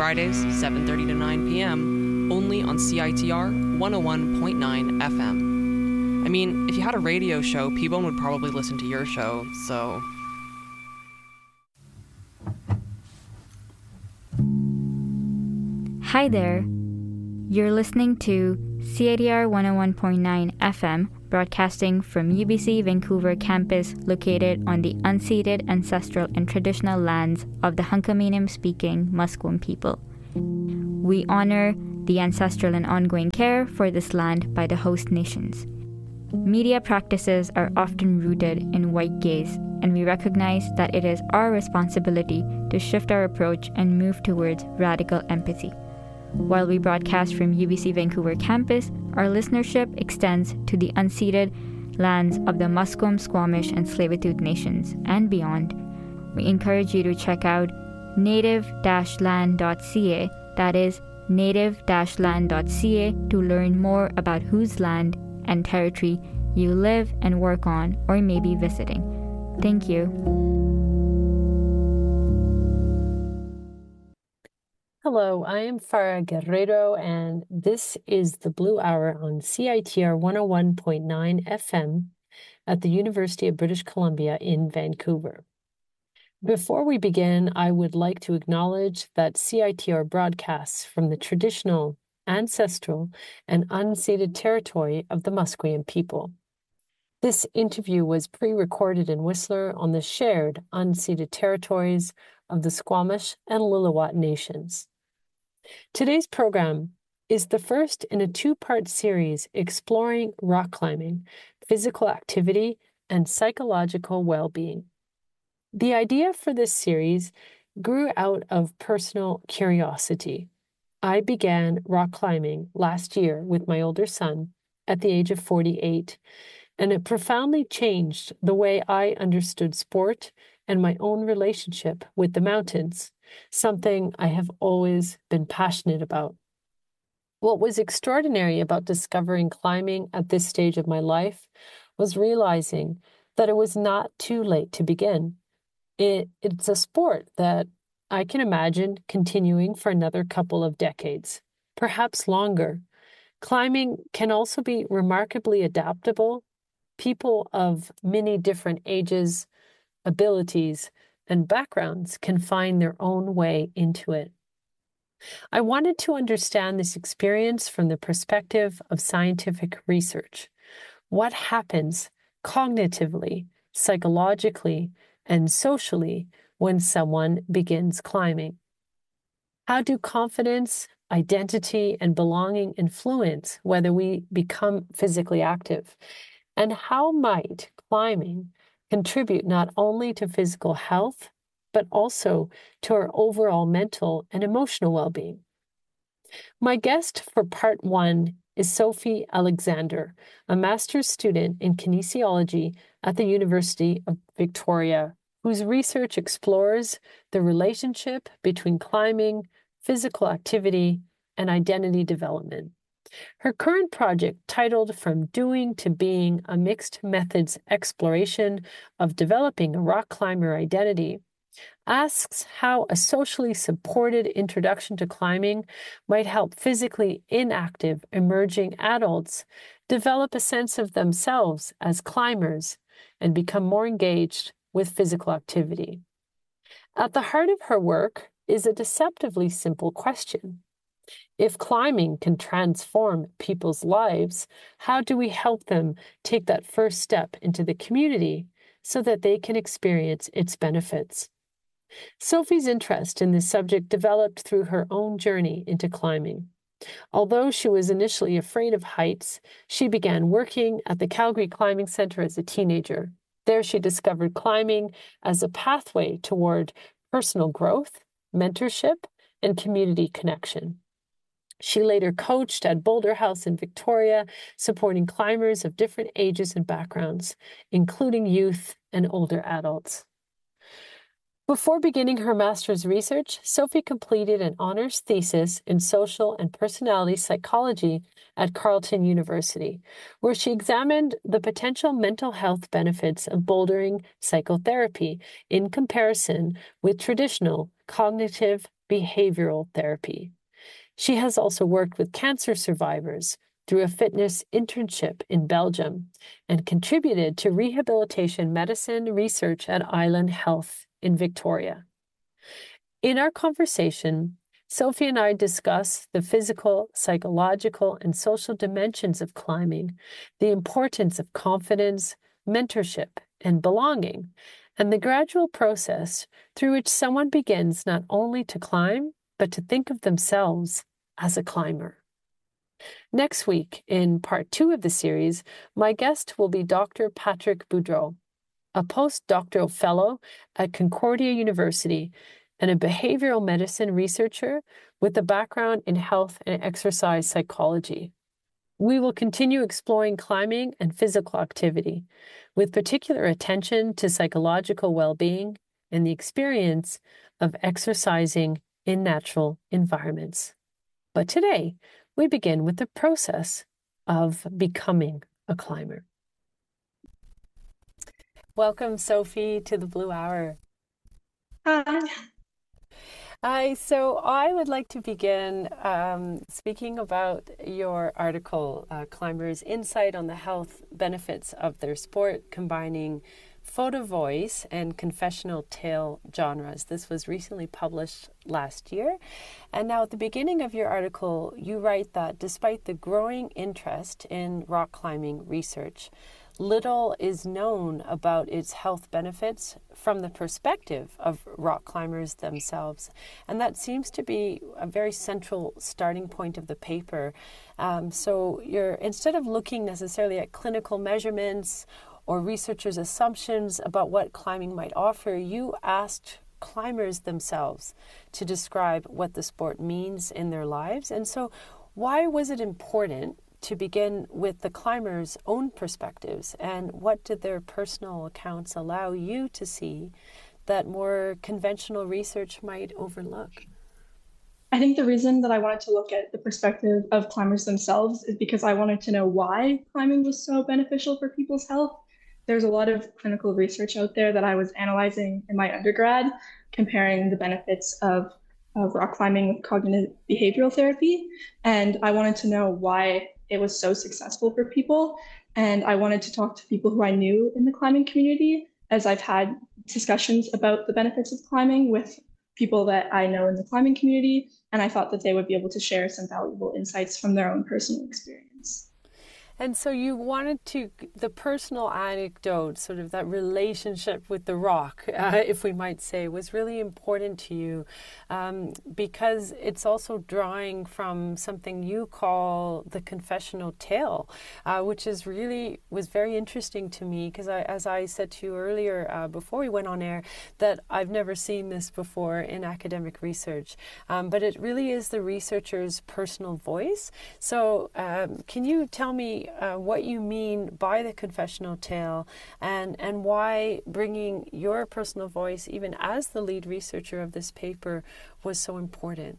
Fridays, 7:30 to 9 p.m., only on CITR 101.9 FM. I mean, if you had a radio show, P-Bone would probably listen to your show, so... Hi there. You're listening to CITR 101.9 FM, broadcasting from UBC Vancouver campus located on the unceded ancestral and traditional lands of the Hunkaminam-speaking Musqueam people. We honor the ancestral and ongoing care for this land by the host nations. Media practices are often rooted in white gaze, and we recognize that it is our responsibility to shift our approach and move towards radical empathy. While we broadcast from UBC Vancouver campus, our listenership extends to the unceded lands of the Musqueam, Squamish, and Tsleil-Waututh nations and beyond. We encourage you to check out native-land.ca, that is native-land.ca, to learn more about whose land and territory you live and work on or may be visiting. Thank you. Hello, I am Farah Guerrero, and this is the Blue Hour on CITR 101.9 FM at the University of British Columbia in Vancouver. Before we begin, I would like to acknowledge that CITR broadcasts from the traditional, ancestral, and unceded territory of the Musqueam people. This interview was pre-recorded in Whistler on the shared unceded territories of the Squamish and Lillooet nations. Today's program is the first in a two-part series exploring rock climbing, physical activity, and psychological well-being. The idea for this series grew out of personal curiosity. I began rock climbing last year with my older son at the age of 48, and it profoundly changed the way I understood sport and my own relationship with the mountains, something I have always been passionate about. What was extraordinary about discovering climbing at this stage of my life was realizing that it was not too late to begin. It's a sport that I can imagine continuing for another couple of decades, perhaps longer. Climbing can also be remarkably adaptable. People of many different ages, abilities, and backgrounds can find their own way into it. I wanted to understand this experience from the perspective of scientific research. What happens cognitively, psychologically, and socially when someone begins climbing? How do confidence, identity, and belonging influence whether we become physically active? And how might climbing contribute not only to physical health, but also to our overall mental and emotional well-being? My guest for part one is Sophie Alexander, a master's student in kinesiology at the University of Victoria, whose research explores the relationship between climbing, physical activity, and identity development. Her current project, titled From Doing to Being, a Mixed Methods Exploration of Developing a Rock Climber Identity, asks how a socially supported introduction to climbing might help physically inactive emerging adults develop a sense of themselves as climbers and become more engaged with physical activity. At the heart of her work is a deceptively simple question. If climbing can transform people's lives, how do we help them take that first step into the community so that they can experience its benefits? Sophie's interest in this subject developed through her own journey into climbing. Although she was initially afraid of heights, she began working at the Calgary Climbing Center as a teenager. There she discovered climbing as a pathway toward personal growth, mentorship, and community connection. She later coached at Boulder House in Victoria, supporting climbers of different ages and backgrounds, including youth and older adults. Before beginning her master's research, Sophie completed an honors thesis in social and personality psychology at Carleton University, where she examined the potential mental health benefits of bouldering psychotherapy in comparison with traditional cognitive behavioral therapy. She has also worked with cancer survivors through a fitness internship in Belgium and contributed to rehabilitation medicine research at Island Health in Victoria. In our conversation, Sophie and I discuss the physical, psychological, and social dimensions of climbing, the importance of confidence, mentorship, and belonging, and the gradual process through which someone begins not only to climb, but to think of themselves as a climber. Next week, in part 2 of the series, my guest will be Dr. Patrick Boudreau, a postdoctoral fellow at Concordia University and a behavioral medicine researcher with a background in health and exercise psychology. We will continue exploring climbing and physical activity, with particular attention to psychological well-being and the experience of exercising in natural environments. But today, we begin with the process of becoming a climber. Welcome, Sophie, to the Blue Hour. Hi. So I would like to begin speaking about your article, Climbers' Insight on the Health Benefits of Their Sport, combining photo voice and confessional tale genres. This was recently published last year. And now at the beginning of your article, you write that despite the growing interest in rock climbing research, little is known about its health benefits from the perspective of rock climbers themselves. And that seems to be a very central starting point of the paper. So instead of looking necessarily at clinical measurements or researchers' assumptions about what climbing might offer, you asked climbers themselves to describe what the sport means in their lives. And so why was it important to begin with the climbers' own perspectives, and what did their personal accounts allow you to see that more conventional research might overlook? I think the reason that I wanted to look at the perspective of climbers themselves is because I wanted to know why climbing was so beneficial for people's health. There's a lot of clinical research out there that I was analyzing in my undergrad, comparing the benefits of rock climbing with cognitive behavioral therapy. And I wanted to know why it was so successful for people. And I wanted to talk to people who I knew in the climbing community, as I've had discussions about the benefits of climbing with people that I know in the climbing community. And I thought that they would be able to share some valuable insights from their own personal experience. And so you wanted the personal anecdote, sort of that relationship with the rock, if we might say, was really important to you because it's also drawing from something you call the confessional tale, which was very interesting to me because as I said to you earlier before we went on air, that I've never seen this before in academic research, but it really is the researcher's personal voice. So can you tell me what you mean by the confessional tale and why bringing your personal voice, even as the lead researcher of this paper, was so important?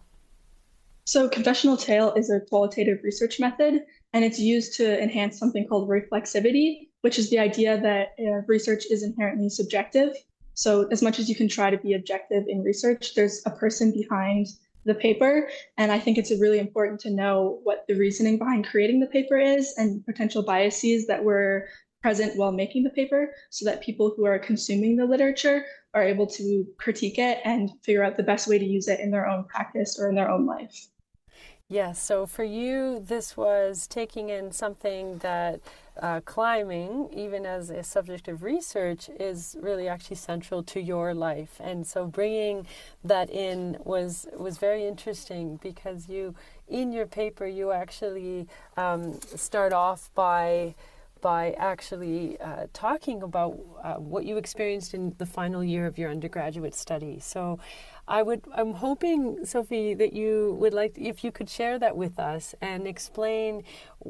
So confessional tale is a qualitative research method, and it's used to enhance something called reflexivity, which is the idea that research is inherently subjective. So as much as you can try to be objective in research, there's a person behind the paper. And I think it's really important to know what the reasoning behind creating the paper is and potential biases that were present while making the paper, so that people who are consuming the literature are able to critique it and figure out the best way to use it in their own practice or in their own life. Yes, so for you, this was taking in something that climbing, even as a subject of research, is really actually central to your life. And so bringing that in was very interesting because in your paper, you actually start off by actually talking about what you experienced in the final year of your undergraduate study. So I'm hoping, Sophie, that you would like, if you could share that with us and explain,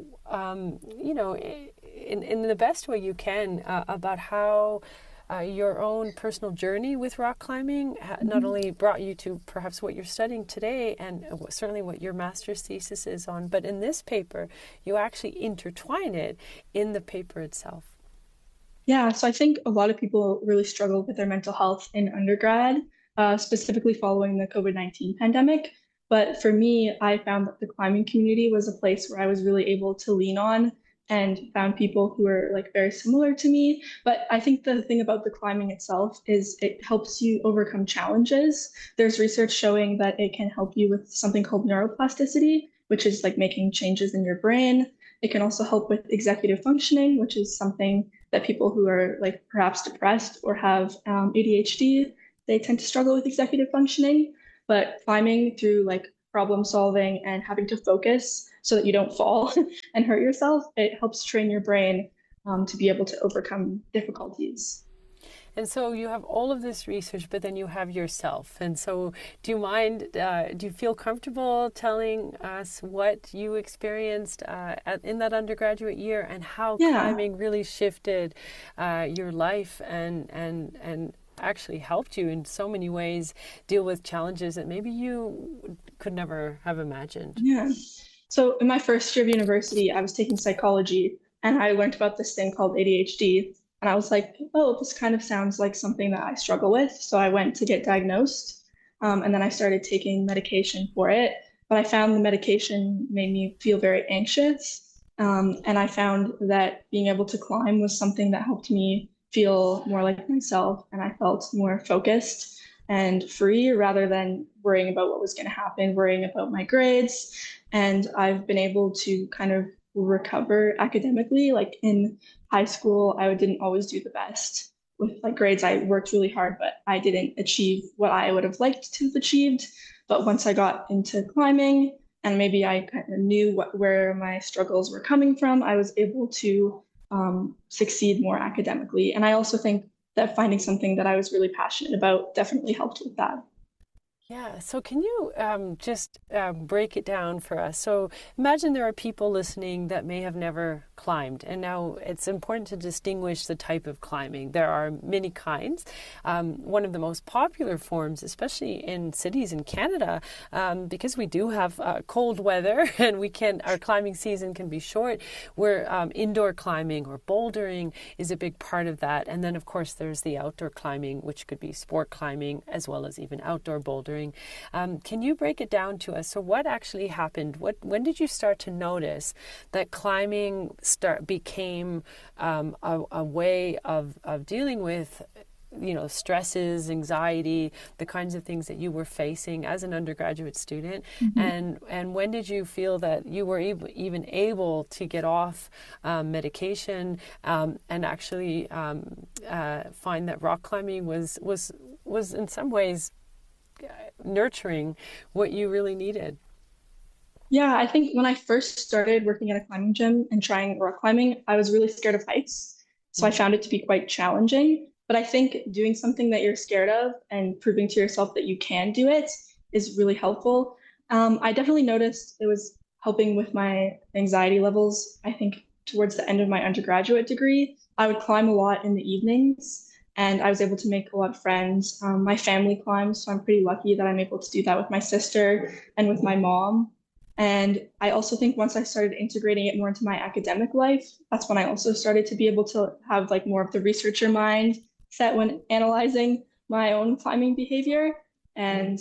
in the best way you can about how your own personal journey with rock climbing not only brought you to perhaps what you're studying today and certainly what your master's thesis is on, but in this paper, you actually intertwine it in the paper itself. Yeah, so I think a lot of people really struggle with their mental health in undergrad. specifically following the COVID-19 pandemic. But for me, I found that the climbing community was a place where I was really able to lean on and found people who were like very similar to me. But I think the thing about the climbing itself is it helps you overcome challenges. There's research showing that it can help you with something called neuroplasticity, which is like making changes in your brain. It can also help with executive functioning, which is something that people who are like perhaps depressed or have ADHD, they tend to struggle with executive functioning. But climbing through like problem solving and having to focus so that you don't fall and hurt yourself, it helps train your brain to be able to overcome difficulties. And so you have all of this research, but then you have yourself. And so do you feel comfortable telling us what you experienced in that undergraduate year and how climbing really shifted your life and actually helped you in so many ways deal with challenges that maybe you could never have imagined? Yeah. So in my first year of university, I was taking psychology and I learned about this thing called ADHD. And I was like, oh, this kind of sounds like something that I struggle with. So I went to get diagnosed. And then I started taking medication for it. But I found the medication made me feel very anxious. And I found that being able to climb was something that helped me feel more like myself. And I felt more focused and free rather than worrying about what was going to happen, worrying about my grades. And I've been able to kind of recover academically. Like in high school, I didn't always do the best with like grades. I worked really hard, but I didn't achieve what I would have liked to have achieved. But once I got into climbing and maybe I kind of knew where my struggles were coming from, I was able to succeed more academically. And I also think that finding something that I was really passionate about definitely helped with that. Yeah, so can you just break it down for us? So imagine there are people listening that may have never climbed, and now it's important to distinguish the type of climbing. There are many kinds. One of the most popular forms, especially in cities in Canada, because we do have cold weather and our climbing season can be short, where indoor climbing or bouldering is a big part of that. And then, of course, there's the outdoor climbing, which could be sport climbing as well as even outdoor bouldering. Can you break it down to us? So what actually happened? When did you start to notice that climbing became a way of dealing with stresses, anxiety, the kinds of things that you were facing as an undergraduate student? Mm-hmm. And when did you feel that you were even able to get off medication and actually find that rock climbing was in some ways nurturing what you really needed? Yeah, I think when I first started working at a climbing gym and trying rock climbing, I was really scared of heights. So I found it to be quite challenging. But I think doing something that you're scared of and proving to yourself that you can do it is really helpful. I definitely noticed it was helping with my anxiety levels. I think towards the end of my undergraduate degree, I would climb a lot in the evenings. And I was able to make a lot of friends. My family climbs, so I'm pretty lucky that I'm able to do that with my sister and with my mom. And I also think once I started integrating it more into my academic life, that's when I also started to be able to have like more of the researcher mind set when analyzing my own climbing behavior. And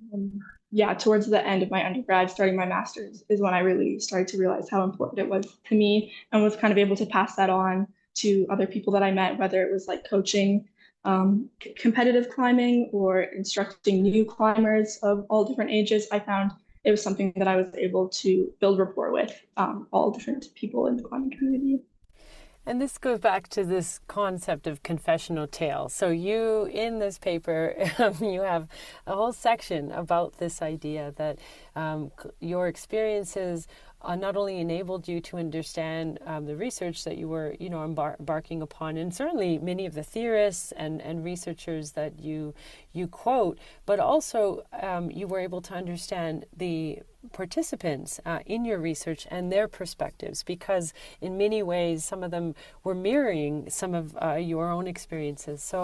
towards the end of my undergrad, starting my master's is when I really started to realize how important it was to me and was kind of able to pass that on to other people that I met, whether it was like coaching competitive climbing or instructing new climbers of all different ages. I found it was something that I was able to build rapport with all different people in the climbing community. And this goes back to this concept of confessional tale. So you, in this paper, you have a whole section about this idea that your experiences not only enabled you to understand the research that you were, embarking upon, and certainly many of the theorists and researchers that you quote, but also you were able to understand the participants in your research and their perspectives, because in many ways some of them were mirroring some of your own experiences. So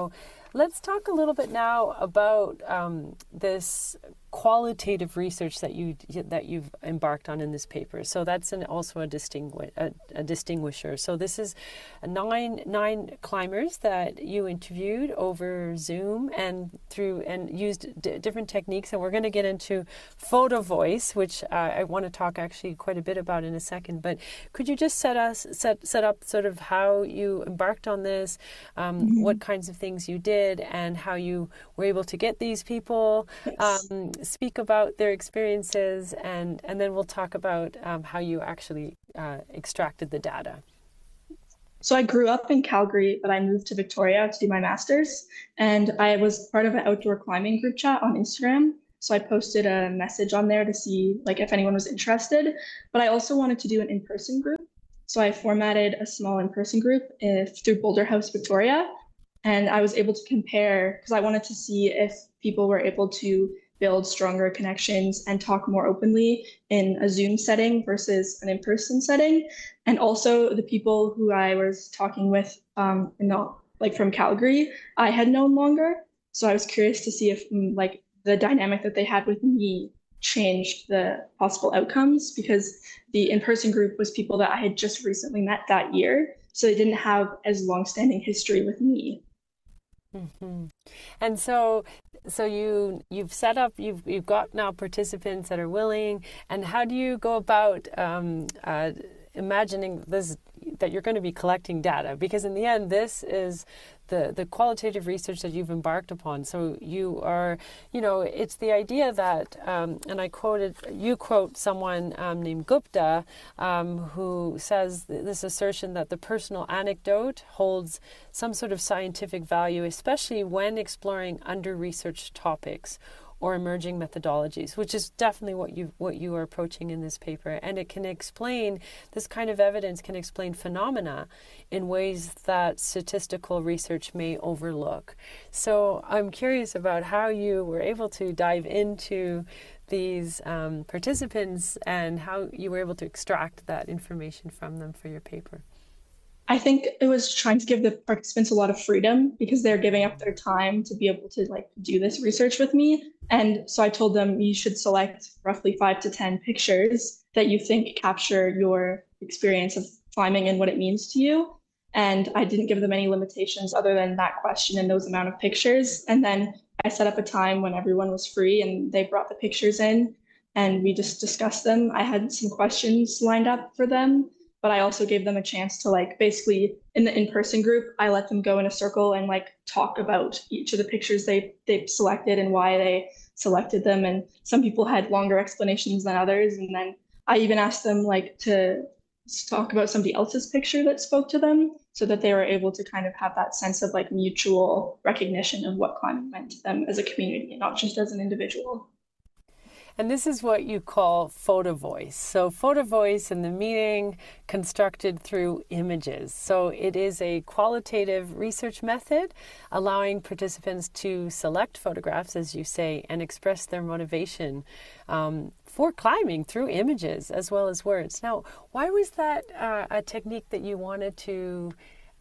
let's talk a little bit now about this qualitative research that you've embarked on in this paper. So that's also a distinguisher. So this is nine climbers that you interviewed over Zoom and used different techniques, and we're going to get into photo voice, which I want to talk actually quite a bit about in a second. But could you just set up sort of how you embarked on this, what kinds of things you did, and how you were able to get these people? Yes. Speak about their experiences, and then we'll talk about how you actually extracted the data. So I grew up in Calgary, but I moved to Victoria to do my master's, and I was part of an outdoor climbing group chat on Instagram. So I posted a message on there to see if anyone was interested, but I also wanted to do an in-person group. So I formatted a small in-person group through Boulder House Victoria, and I was able to compare because I wanted to see if people were able to build stronger connections and talk more openly in a Zoom setting versus an in-person setting. And also the people who I was talking with from Calgary, I had known longer. So I was curious to see if the dynamic that they had with me changed the possible outcomes, because the in-person group was people that I had just recently met that year. So they didn't have as long-standing history with me. Mm-hmm. And so you've set up, you've got now participants that are willing, and how do you go about imagining this, that you're going to be collecting data? Because in the end, this is the qualitative research that you've embarked upon. So you are, it's the idea that, and you quote someone named Gupta, who says this assertion that the personal anecdote holds some sort of scientific value, especially when exploring under-researched topics or emerging methodologies, which is definitely what you are approaching in this paper. And it can explain, this kind of evidence can explain phenomena in ways that statistical research may overlook. So I'm curious about how you were able to dive into these participants and how you were able to extract that information from them for your paper. I think it was trying to give the participants a lot of freedom because they're giving up their time to be able to do this research with me. And so I told them you should select roughly 5 to 10 pictures that you think capture your experience of climbing and what it means to you. And I didn't give them any limitations other than that question and those amount of pictures. And then I set up a time when everyone was free and they brought the pictures in and we just discussed them. I had some questions lined up for them, but I also gave them a chance to basically in the in-person group, I let them go in a circle and talk about each of the pictures they've selected and why they selected them. And some people had longer explanations than others. And then I even asked them to talk about somebody else's picture that spoke to them so that they were able to kind of have that sense of mutual recognition of what climbing meant to them as a community and not just as an individual. And this is what you call photo voice. So photo voice in the meeting constructed through images. So it is a qualitative research method allowing participants to select photographs, as you say, and express their motivation for climbing through images as well as words. Now, why was that a technique that you wanted to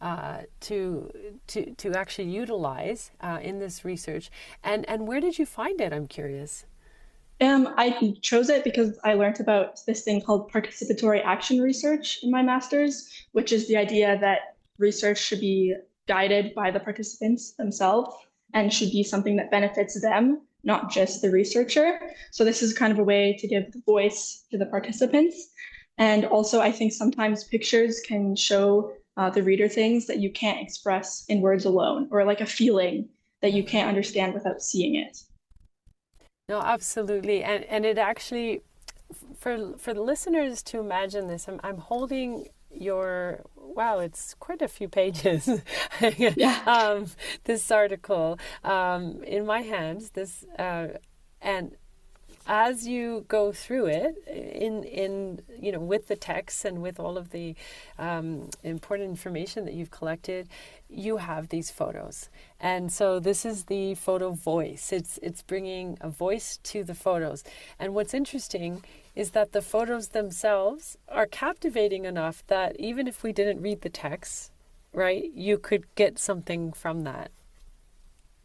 actually utilize in this research? And where did you find it? I'm curious. I chose it because I learned about this thing called participatory action research in my master's, which is the idea that research should be guided by the participants themselves and should be something that benefits them, not just the researcher. So this is kind of a way to give the voice to the participants. And also, I think sometimes pictures can show the reader things that you can't express in words alone, or a feeling that you can't understand without seeing it. No, absolutely. And it actually, for the listeners to imagine this, I'm holding your, wow, it's quite a few pages, yeah. This article in my hands, and as you go through it in with the text and with all of the important information that you've collected, you have these photos. And so this is the photo voice. It's bringing a voice to the photos. And what's interesting is that the photos themselves are captivating enough that even if we didn't read the text, right, you could get something from that.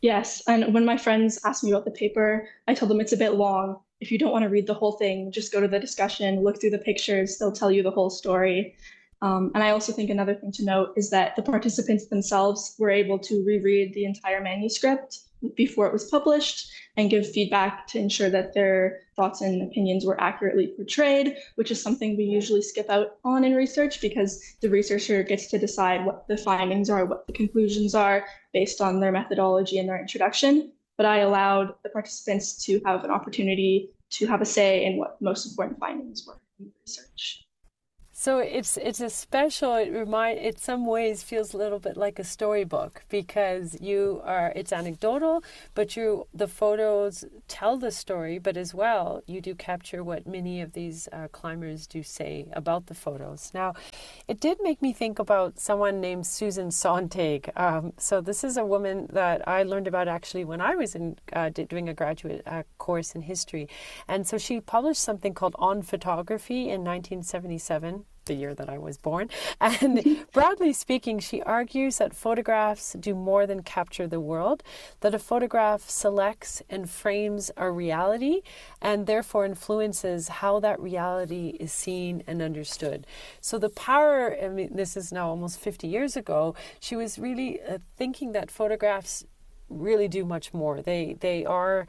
Yes, and when my friends ask me about the paper, I tell them it's a bit long. If you don't want to read the whole thing, just go to the discussion, look through the pictures, they'll tell you the whole story. And I also think another thing to note is that the participants themselves were able to reread the entire manuscript before it was published and give feedback to ensure that their thoughts and opinions were accurately portrayed, which is something we usually skip out on in research because the researcher gets to decide what the findings are, what the conclusions are based on their methodology and their introduction. But I allowed the participants to have an opportunity to have a say in what most important findings were in research. So it's a special, it some ways feels a little bit like a storybook because it's anecdotal, but the photos tell the story, but as well you do capture what many of these climbers do say about the photos. Now, it did make me think about someone named Susan Sontag. So this is a woman that I learned about actually when I was doing a graduate course in history. And so she published something called On Photography in 1977. The year that I was born. And broadly speaking, she argues that photographs do more than capture the world, that a photograph selects and frames a reality and therefore influences how that reality is seen and understood. So the power, I mean, this is now almost 50 years ago, she was really thinking that photographs really do much more. They are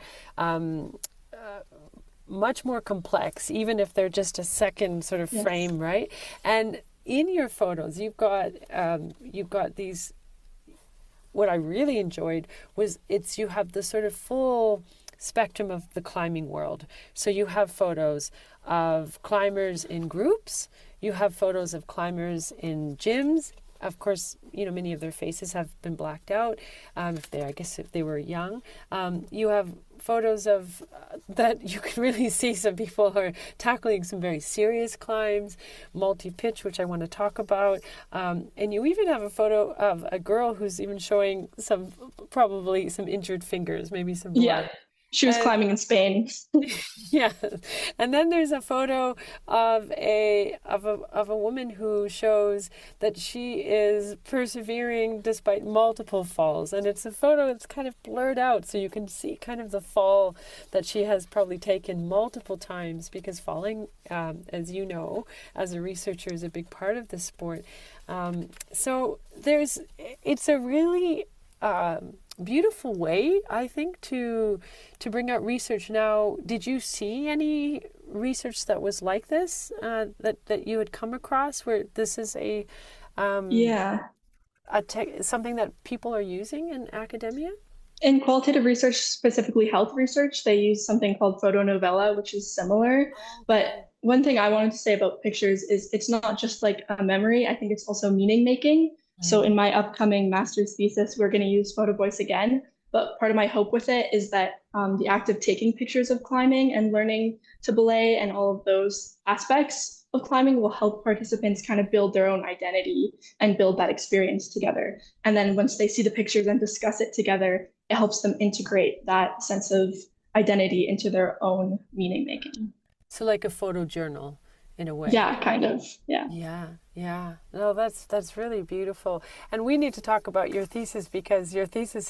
much more complex, even if they're just a second sort of frame, right? And in your photos, you've got these. What I really enjoyed was you have the sort of full spectrum of the climbing world. So you have photos of climbers in groups. You have photos of climbers in gyms. Of course, many of their faces have been blacked out. If they were young, you have photos of that you can really see some people are tackling some very serious climbs, multi-pitch, which I want to talk about. And you even have a photo of a girl who's even showing probably some injured fingers, maybe some blood. Yeah. She was climbing in Spain. Yeah, and then there's a photo of a woman who shows that she is persevering despite multiple falls, and it's a photo that's kind of blurred out, so you can see kind of the fall that she has probably taken multiple times because falling, as you know, as a researcher, is a big part of the sport. So it's a really beautiful way, I think, to bring out research. Now, did you see any research that was like this that you had come across where this is something that people are using in academia? In qualitative research, specifically health research, they use something called photonovela, which is similar. But one thing I wanted to say about pictures is it's not just like a memory. I think it's also meaning making. So in my upcoming master's thesis, we're going to use photo voice again. But part of my hope with it is that the act of taking pictures of climbing and learning to belay and all of those aspects of climbing will help participants kind of build their own identity and build that experience together. And then once they see the pictures and discuss it together, it helps them integrate that sense of identity into their own meaning making. So like a photo journal. In a way. Yeah, kind of. Yeah. Yeah. No, that's really beautiful. And we need to talk about your thesis because your thesis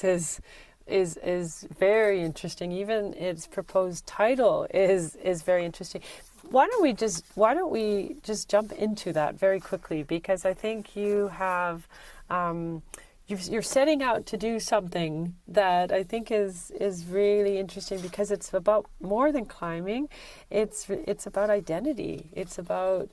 is very interesting. Even its proposed title is very interesting. Why don't we just jump into that very quickly, because I think you have you're setting out to do something that I think is really interesting because it's about more than climbing. It's about identity. It's about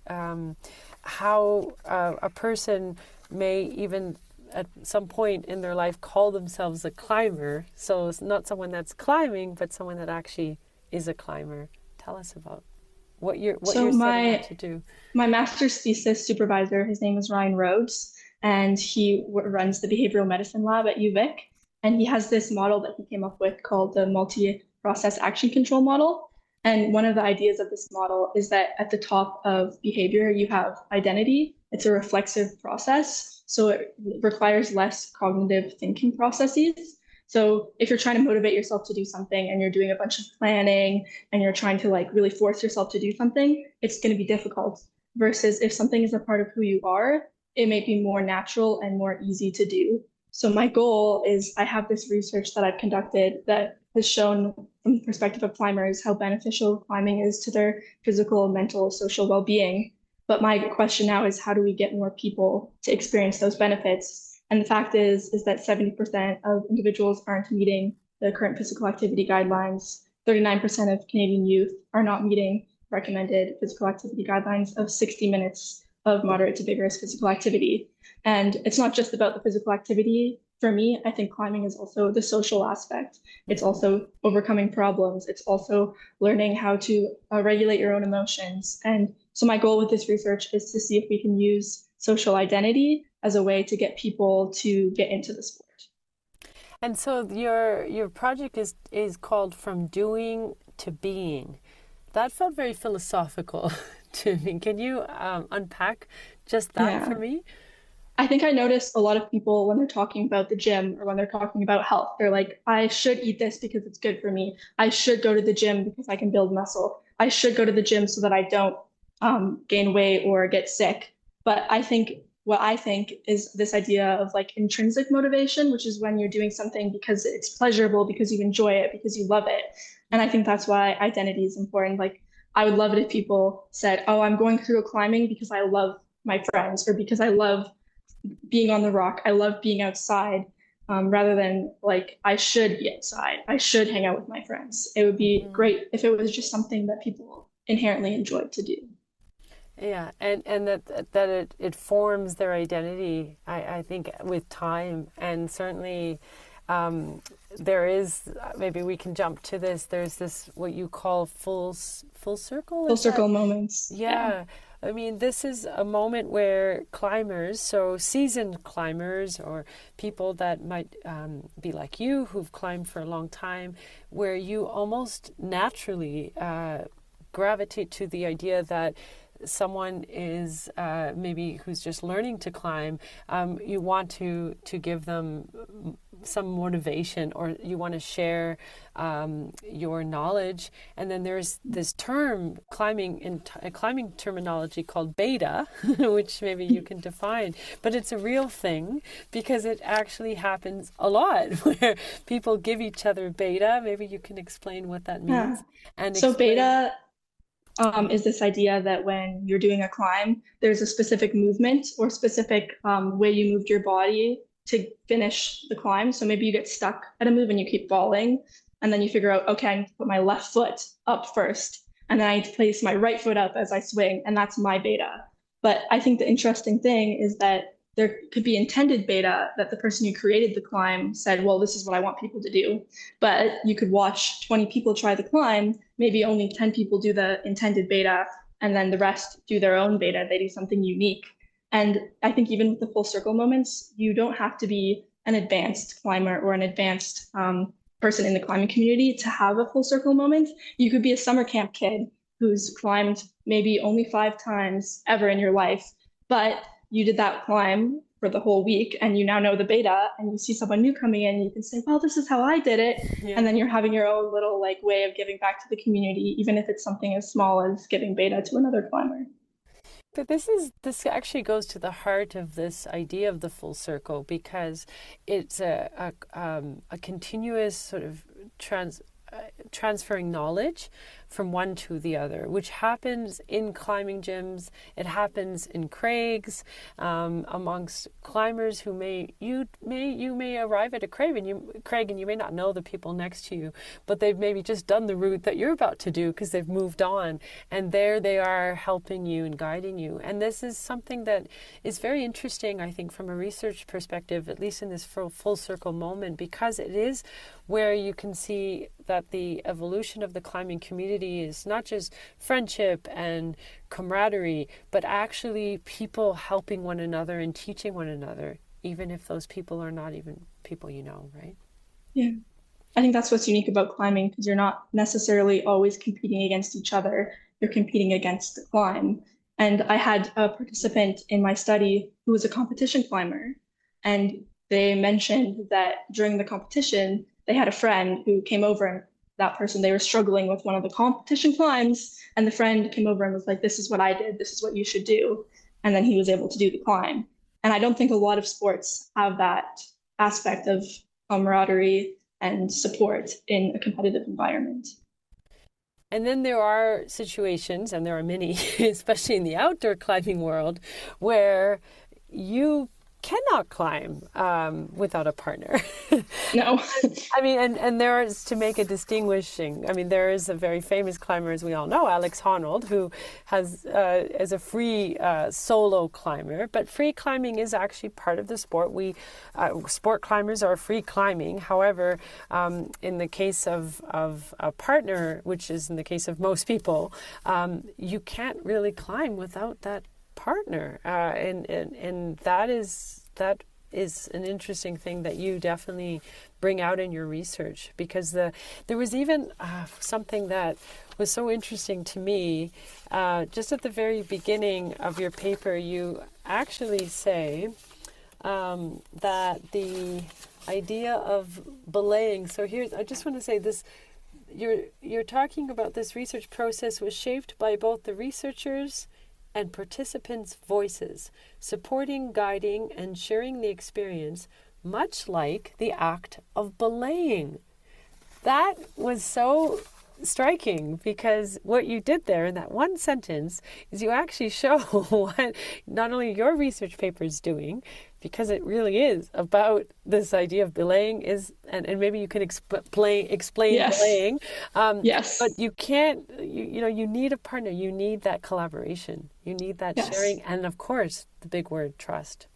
how a person may even at some point in their life call themselves a climber. So it's not someone that's climbing, but someone that actually is a climber. Tell us about what you're setting out to do. My master's thesis supervisor, his name is Ryan Rhodes, and he runs the behavioral medicine lab at UVic. And he has this model that he came up with called the multi-process action control model. And one of the ideas of this model is that at the top of behavior, you have identity. It's a reflexive process, so it requires less cognitive thinking processes. So if you're trying to motivate yourself to do something and you're doing a bunch of planning and you're trying to like really force yourself to do something, it's going to be difficult. Versus if something is a part of who you are, it may be more natural and more easy to do. So my goal is I have this research that I've conducted that has shown from the perspective of climbers how beneficial climbing is to their physical, mental, social well-being. But my question now is how do we get more people to experience those benefits? And the fact is that 70% of individuals aren't meeting the current physical activity guidelines. 39% of Canadian youth are not meeting recommended physical activity guidelines of 60 minutes of moderate to vigorous physical activity. And it's not just about the physical activity. For me, I think climbing is also the social aspect. It's also overcoming problems. It's also learning how to regulate your own emotions. And so my goal with this research is to see if we can use social identity as a way to get people to get into the sport. And so your project is called From Doing to Being. That felt very philosophical to me. Can you unpack just that for me? I think I notice a lot of people when they're talking about the gym or when they're talking about health, they're like, I should eat this because it's good for me. I should go to the gym because I can build muscle. I should go to the gym so that I don't gain weight or get sick. But what I think is this idea of like intrinsic motivation, which is when you're doing something because it's pleasurable, because you enjoy it, because you love it. And I think that's why identity is important. Like, I would love it if people said, oh, I'm going through a climbing because I love my friends or because I love being on the rock. I love being outside, rather than like, I should be outside. I should hang out with my friends. It would be great if it was just something that people inherently enjoyed to do. Yeah, and that it forms their identity, I think, with time. And certainly there is, maybe we can jump to this, there's this, what you call full circle? Full circle moments. Yeah. I mean, this is a moment where climbers, so seasoned climbers or people that might be like you who've climbed for a long time, where you almost naturally gravitate to the idea that someone is maybe who's just learning to climb, you want to give them some motivation, or you want to share your knowledge. And then there's this term climbing terminology called beta, which maybe you can define, but it's a real thing because it actually happens a lot where people give each other beta. Maybe you can explain what that means. And so beta is this idea that when you're doing a climb, there's a specific movement or specific way you moved your body to finish the climb. So maybe you get stuck at a move and you keep falling, and then you figure out, okay, I need to put my left foot up first, and then I need to place my right foot up as I swing, and that's my beta. But I think the interesting thing is that there could be intended beta, that the person who created the climb said, well, this is what I want people to do. But you could watch 20 people try the climb, maybe only 10 people do the intended beta, and then the rest do their own beta. They do something unique. And I think even with the full circle moments, you don't have to be an advanced climber or an advanced person in the climbing community to have a full circle moment. You could be a summer camp kid who's climbed maybe only 5 times ever in your life, but you did that climb for the whole week and you now know the beta, and you see someone new coming in, you can say, well, this is how I did it. Yeah. And then you're having your own little like way of giving back to the community, even if it's something as small as giving beta to another climber. But this actually goes to the heart of this idea of the full circle, because it's a continuous sort of transferring knowledge from one to the other, which happens in climbing gyms. It happens in crags, amongst climbers who you may arrive at a crag and you may not know the people next to you, but they've maybe just done the route that you're about to do because they've moved on, and there they are helping you and guiding you. And this is something that is very interesting, I think, from a research perspective, at least in this full circle moment, because it is where you can see that the evolution of the climbing community is not just friendship and camaraderie, but actually people helping one another and teaching one another, even if those people are not even people you know, right? Yeah. I think that's what's unique about climbing, because you're not necessarily always competing against each other. You're competing against the climb. And I had a participant in my study who was a competition climber, and they mentioned that during the competition, they had a friend who came over, and that person, they were struggling with one of the competition climbs, and the friend came over and was like, this is what I did, this is what you should do. And then he was able to do the climb. And I don't think a lot of sports have that aspect of camaraderie and support in a competitive environment. And then there are situations, and there are many, especially in the outdoor climbing world, where you cannot climb without a partner. No. I mean, and there is, to make a distinguishing, I mean, there is a very famous climber, as we all know, Alex Honnold, who has is a free solo climber. But free climbing is actually part of the sport. We sport climbers are free climbing. However, in the case of a partner, which is in the case of most people, you can't really climb without that partner, and that is an interesting thing that you definitely bring out in your research, because there was even something that was so interesting to me. Just at the very beginning of your paper, you actually say that the idea of belaying. So here, I just want to say this. You're talking about this research process was shaped by both the researchers and participants' voices, supporting, guiding, and sharing the experience, much like the act of belaying. That was so striking, because what you did there in that one sentence is you actually show what not only your research paper is doing, because it really is about this idea of belaying is, and maybe you can explain Yes. belaying. Yes. But you can't, you need a partner. You need that collaboration. You need that Yes. sharing. And of course, the big word, trust.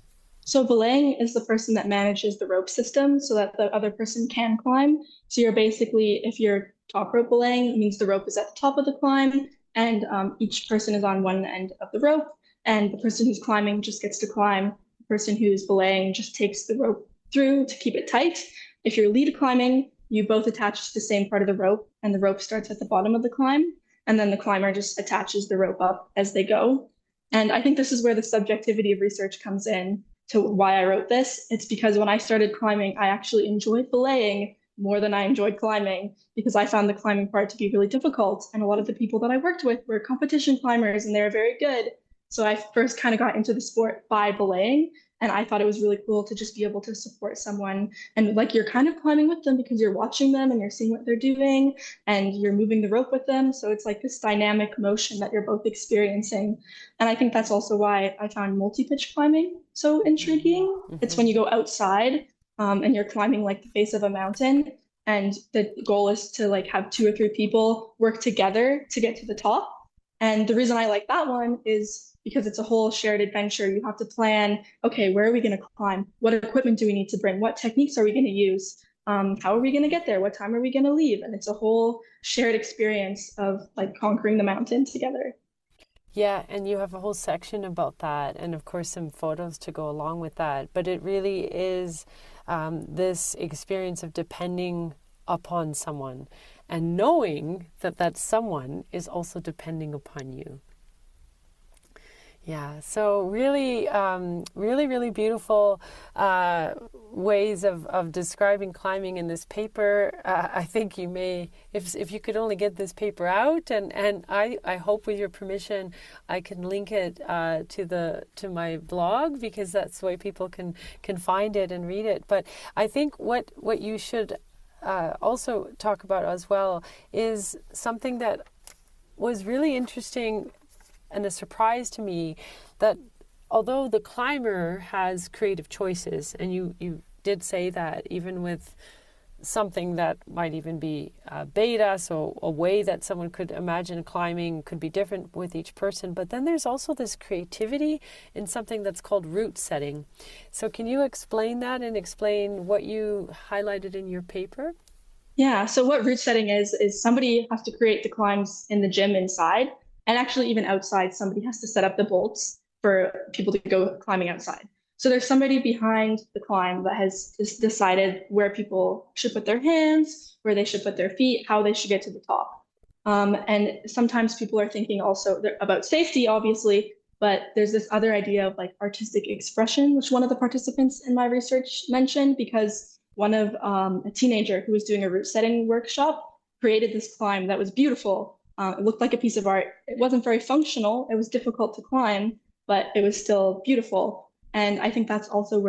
So belaying is the person that manages the rope system so that the other person can climb. So you're basically, if you're top rope belaying, it means the rope is at the top of the climb, and each person is on one end of the rope, and the person who's climbing just gets to climb. The person who's belaying just takes the rope through to keep it tight. If you're lead climbing, you both attach to the same part of the rope, and the rope starts at the bottom of the climb, and then the climber just attaches the rope up as they go. And I think this is where the subjectivity of research comes in to why I wrote this. It's because when I started climbing, I actually enjoyed belaying more than I enjoyed climbing, because I found the climbing part to be really difficult. And a lot of the people that I worked with were competition climbers, and they were very good. So I first kind of got into the sport by belaying. And I thought it was really cool to just be able to support someone. And like, you're kind of climbing with them because you're watching them and you're seeing what they're doing and you're moving the rope with them. So it's like this dynamic motion that you're both experiencing. And I think that's also why I found multi-pitch climbing so intriguing. Mm-hmm. It's when you go outside and you're climbing like the face of a mountain. And the goal is to like have 2 or 3 people work together to get to the top. And the reason I like that one is because it's a whole shared adventure. You have to plan, okay, where are we going to climb? What equipment do we need to bring? What techniques are we going to use? How are we going to get there? What time are we going to leave? And it's a whole shared experience of like conquering the mountain together. Yeah, and you have a whole section about that, and of course some photos to go along with that. But it really is this experience of depending upon someone and knowing that that someone is also depending upon you. Yeah, so really, really beautiful ways of describing climbing in this paper. I think you may, if you could only get this paper out, and I hope with your permission, I can link it to my blog, because that's the way people can find it and read it. But I think what you should also talk about as well is something that was really interesting and a surprise to me, that although the climber has creative choices, and you did say that even with something that might even be beta, so a way that someone could imagine climbing could be different with each person, but then there's also this creativity in something that's called route setting. So can you explain that and explain what you highlighted in your paper? Yeah, so what route setting is somebody has to create the climbs in the gym inside. And actually, even outside, somebody has to set up the bolts for people to go climbing outside. So there's somebody behind the climb that has just decided where people should put their hands, where they should put their feet, how they should get to the top. And sometimes people are thinking also about safety, obviously, but there's this other idea of like artistic expression, which one of the participants in my research mentioned, because one of a teenager who was doing a route setting workshop created this climb that was beautiful. It looked like a piece of art. It wasn't very functional. It was difficult to climb, but it was still beautiful. And I think that's also where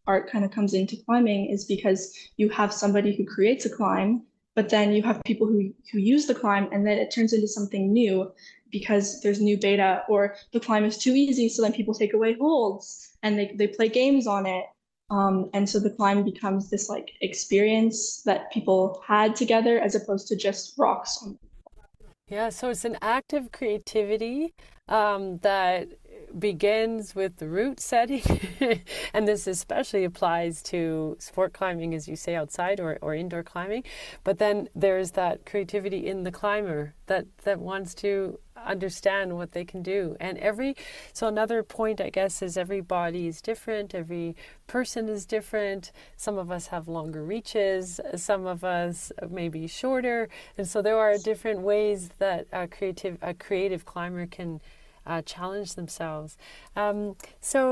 art kind of comes into climbing is because you have somebody who creates a climb, but then you have people who use the climb, and then it turns into something new because there's new beta, or the climb is too easy, so then people take away holds and they play games on it. And so the climb becomes this like experience that people had together as opposed to just rocks. Yeah, so it's an active creativity that begins with the route setting. And this especially applies to sport climbing, as you say, outside or indoor climbing. But then there's that creativity in the climber that wants to understand what they can do. And so another point, I guess, is every body is different, every person is different. Some of us have longer reaches, some of us may be shorter. And so there are different ways that a creative climber can challenge themselves. So